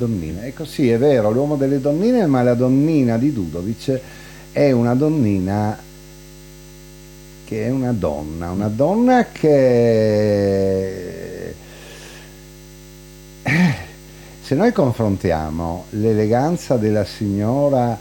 donnine. Ecco, sì, è vero, l'uomo delle donnine, ma la donnina di Dudovic è una donnina che è una donna che se noi confrontiamo l'eleganza della signora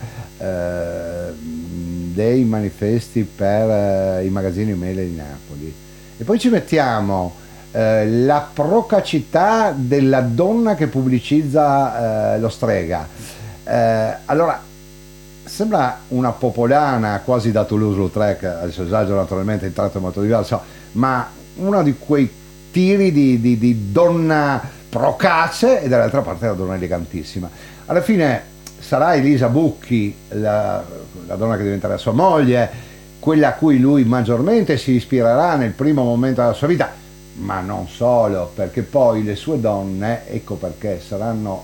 dei manifesti per i magazzini Mele di Napoli e poi ci mettiamo la procacità della donna che pubblicizza lo Strega, allora sembra una popolana quasi da Toulouse-Lautrec, adesso esagero naturalmente, il tratto è molto diverso, ma uno di quei tiri di donna procace e dall'altra parte la donna elegantissima. Alla fine sarà Elisa Bucchi la donna che diventerà sua moglie, quella a cui lui maggiormente si ispirerà nel primo momento della sua vita, ma non solo, perché poi le sue donne, ecco perché saranno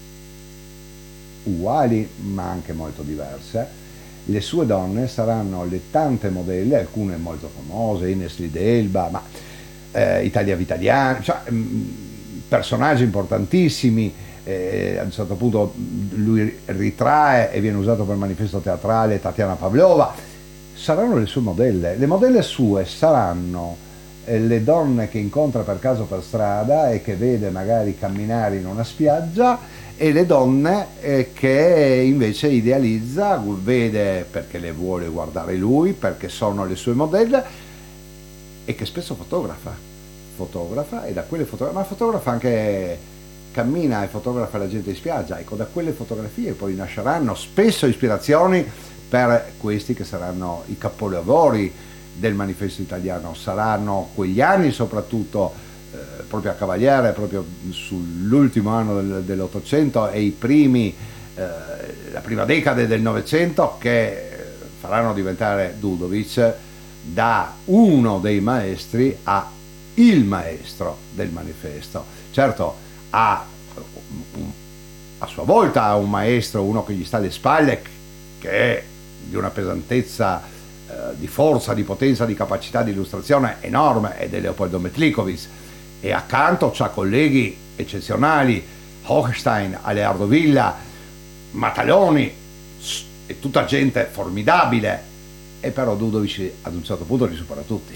uguali ma anche molto diverse, le sue donne saranno le tante modelle, alcune molto famose, Ines Lidelba, ma Italia Vitaliana, cioè, personaggi importantissimi. A un certo punto lui ritrae e viene usato per il manifesto teatrale Tatiana Pavlova. Saranno le sue modelle, le modelle sue saranno le donne che incontra per caso per strada e che vede magari camminare in una spiaggia, e le donne che invece idealizza, vede perché le vuole guardare lui, perché sono le sue modelle, e che spesso fotografa e da quelle fotografie, ma fotografa anche, cammina e fotografa la gente in spiaggia. Ecco, da quelle fotografie poi nasceranno spesso ispirazioni per questi che saranno i capolavori del manifesto italiano. Saranno quegli anni soprattutto, proprio a Cavaliere, proprio sull'ultimo anno dell'Ottocento e i primi, la prima decade del Novecento, che faranno diventare Dudovic da uno dei maestri a il maestro del manifesto. Certo, a sua volta ha un maestro, uno che gli sta alle spalle, che è di una pesantezza, di forza, di potenza, di capacità di illustrazione enorme, ed è Leopoldo Metlikovic, e accanto c'ha colleghi eccezionali, Hochstein, Aleardo Villa, Mataloni, e tutta gente formidabile, e però Dudovic ad un certo punto li supera tutti.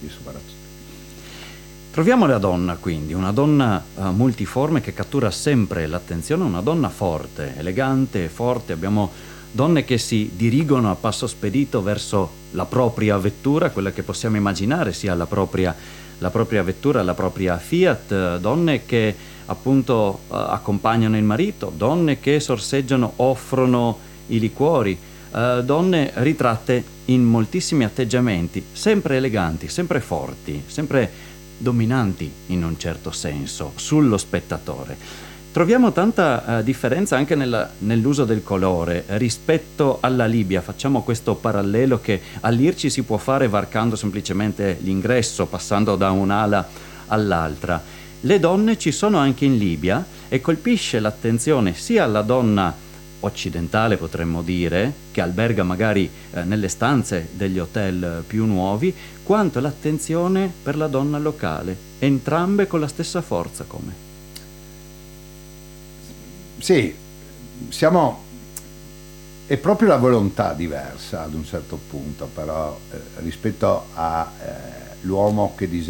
Troviamo la donna, quindi, una donna multiforme che cattura sempre l'attenzione, una donna forte, elegante, forte. Abbiamo donne che si dirigono a passo spedito verso la propria vettura, quella che possiamo immaginare sia la propria vettura, la propria Fiat, donne che appunto accompagnano il marito, donne che sorseggiano, offrono i liquori, donne ritratte in moltissimi atteggiamenti, sempre eleganti, sempre forti, sempre dominanti in un certo senso sullo spettatore. Troviamo tanta differenza anche nell'uso del colore rispetto alla Libia. Facciamo questo parallelo che all'IRCI si può fare varcando semplicemente l'ingresso, passando da un'ala all'altra. Le donne ci sono anche in Libia e colpisce l'attenzione sia alla donna occidentale, potremmo dire, che alberga magari nelle stanze degli hotel più nuovi, quanto l'attenzione per la donna locale, entrambe con la stessa forza. Come? Sì, è proprio la volontà diversa ad un certo punto, però rispetto a l'uomo che